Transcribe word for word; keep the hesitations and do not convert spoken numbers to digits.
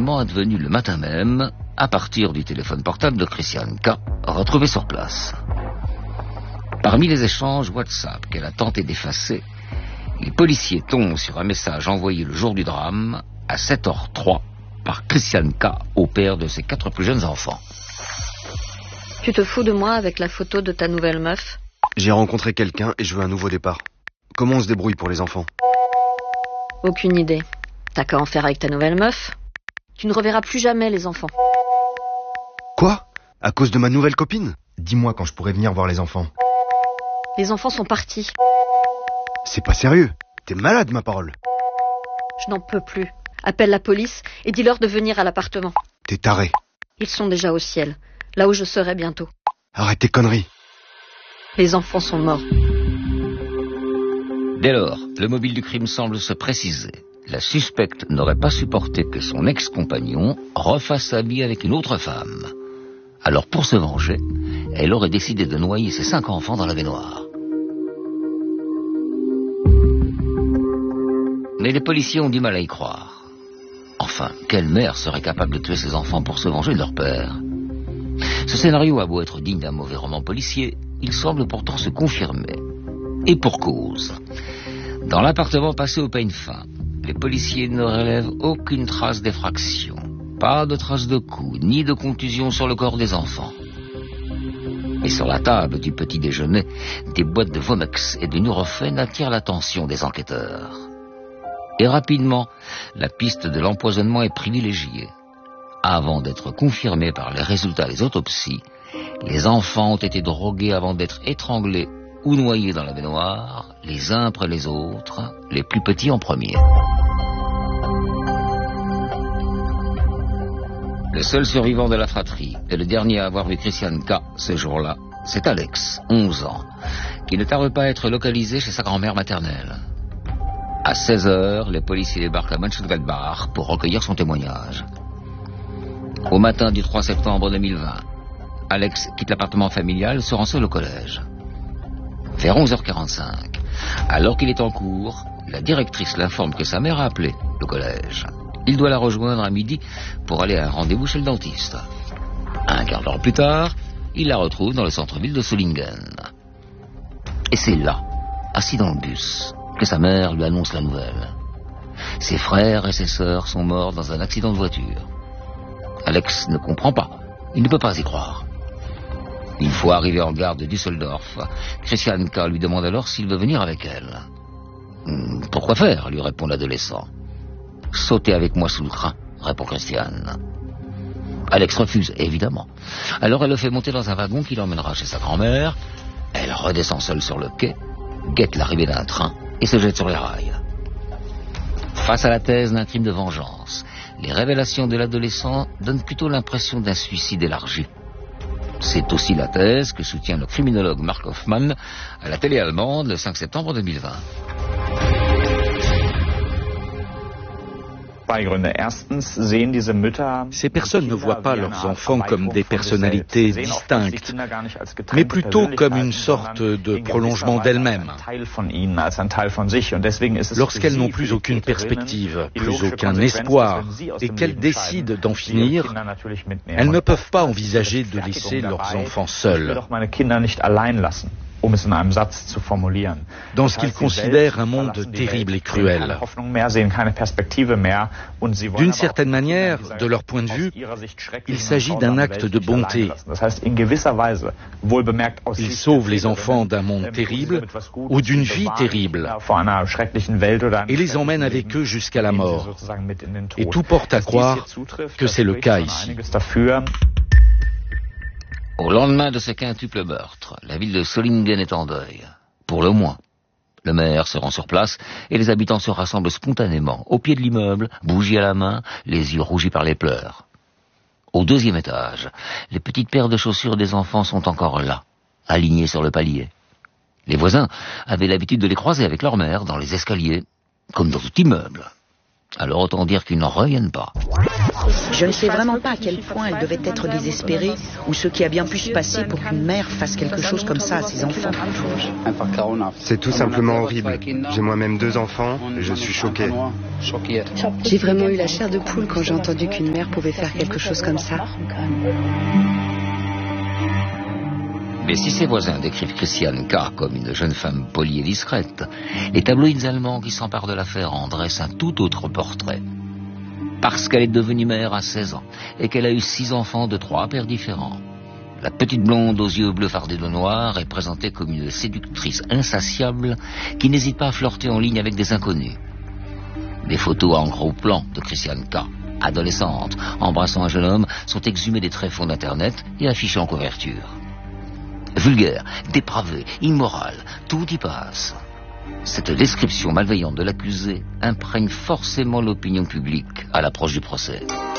événement advenu le matin même, à partir du téléphone portable de Christiane K, retrouvé sur place. Parmi les échanges WhatsApp qu'elle a tenté d'effacer, les policiers tombent sur un message envoyé le jour du drame, à sept heures trois, par Christiane K au père de ses quatre plus jeunes enfants. Tu te fous de moi avec la photo de ta nouvelle meuf? J'ai rencontré quelqu'un et je veux un nouveau départ. Comment on se débrouille pour les enfants? Aucune idée. T'as qu'à en faire avec ta nouvelle meuf. Tu ne reverras plus jamais les enfants. Quoi? À cause de ma nouvelle copine? Dis-moi quand je pourrais venir voir les enfants. Les enfants sont partis. C'est pas sérieux. T'es malade, ma parole. Je n'en peux plus. Appelle la police et dis-leur de venir à l'appartement. T'es taré. Ils sont déjà au ciel, là où je serai bientôt. Arrête tes conneries. Les enfants sont morts. Dès lors, le mobile du crime semble se préciser. La suspecte n'aurait pas supporté que son ex-compagnon refasse sa vie avec une autre femme. Alors pour se venger, elle aurait décidé de noyer ses cinq enfants dans la baignoire. Mais les policiers ont du mal à y croire. Enfin, quelle mère serait capable de tuer ses enfants pour se venger de leur père? Ce scénario a beau être digne d'un mauvais roman policier, il semble pourtant se confirmer. Et pour cause. Dans l'appartement passé au peigne fin, les policiers ne relèvent aucune trace d'effraction. Pas de traces de coups, ni de contusions sur le corps des enfants. Et sur la table du petit déjeuner, des boîtes de Vomex et de Nurofen attirent l'attention des enquêteurs. Et rapidement, la piste de l'empoisonnement est privilégiée. Avant d'être confirmée par les résultats des autopsies, les enfants ont été drogués avant d'être étranglés ou noyés dans la baignoire, les uns après les autres, les plus petits en premier. Le seul survivant de la fratrie et le dernier à avoir vu Christiane K ce jour-là, c'est Alex, onze ans, qui ne tarde pas à être localisé chez sa grand-mère maternelle. À seize heures, les policiers débarquent à Mönchengladbach pour recueillir son témoignage. Au matin du trois septembre deux mille vingt, Alex quitte l'appartement familial, se rend seul au collège. Vers onze heures quarante-cinq, alors qu'il est en cours, la directrice l'informe que sa mère a appelé le collège. Il doit la rejoindre à midi pour aller à un rendez-vous chez le dentiste. Un quart d'heure plus tard, il la retrouve dans le centre-ville de Solingen. Et c'est là, assis dans le bus, que sa mère lui annonce la nouvelle. Ses frères et ses sœurs sont morts dans un accident de voiture. Alex ne comprend pas. Il ne peut pas y croire. Une fois arrivé en gare de Düsseldorf, Christiane K lui demande alors s'il veut venir avec elle. « Pourquoi faire ?» lui répond l'adolescent. « Sauter avec moi sous le train », répond Christiane. Alex refuse, évidemment. Alors elle le fait monter dans un wagon qui l'emmènera chez sa grand-mère. Elle redescend seule sur le quai, guette l'arrivée d'un train et se jette sur les rails. Face à la thèse d'un crime de vengeance, les révélations de l'adolescent donnent plutôt l'impression d'un suicide élargi. C'est aussi la thèse que soutient le criminologue Mark Hoffmann à la télé allemande le cinq septembre deux mille vingt. Ces personnes ne voient pas leurs enfants comme des personnalités distinctes, mais plutôt comme une sorte de prolongement d'elles-mêmes. Lorsqu'elles n'ont plus aucune perspective, plus aucun espoir, et qu'elles décident d'en finir, elles ne peuvent pas envisager de laisser leurs enfants seuls. Dans ce qu'ils considèrent un monde terrible et cruel. D'une certaine manière, de leur point de vue, il s'agit d'un acte de bonté. Ils sauvent les enfants d'un monde terrible ou d'une vie terrible et les emmènent avec eux jusqu'à la mort. Et tout porte à croire que c'est le cas ici. Au lendemain de ce quintuple meurtre, la ville de Solingen est en deuil. Pour le moins. Le maire se rend sur place et les habitants se rassemblent spontanément, au pied de l'immeuble, bougies à la main, les yeux rougis par les pleurs. Au deuxième étage, les petites paires de chaussures des enfants sont encore là, alignées sur le palier. Les voisins avaient l'habitude de les croiser avec leur mère dans les escaliers, comme dans tout immeuble. Alors autant dire qu'ils n'en reviennent pas. Je ne sais vraiment pas à quel point elle devait être désespérée ou ce qui a bien pu se passer pour qu'une mère fasse quelque chose comme ça à ses enfants. C'est tout simplement horrible. J'ai moi-même deux enfants et je suis choqué. J'ai vraiment eu la chair de poule quand j'ai entendu qu'une mère pouvait faire quelque chose comme ça. Mais si ses voisins décrivent Christiane K. comme une jeune femme polie et discrète, les tabloïds allemands qui s'emparent de l'affaire en dressent un tout autre portrait. Parce qu'elle est devenue mère à seize ans et qu'elle a eu six enfants de trois pères différents, la petite blonde aux yeux bleus fardés de noir est présentée comme une séductrice insatiable qui n'hésite pas à flirter en ligne avec des inconnus. Des photos en gros plan de Christiane K., adolescente, embrassant un jeune homme, sont exhumées des tréfonds d'Internet et affichées en couverture. Vulgaire, dépravé, immoral, tout y passe. Cette description malveillante de l'accusé imprègne forcément l'opinion publique à l'approche du procès.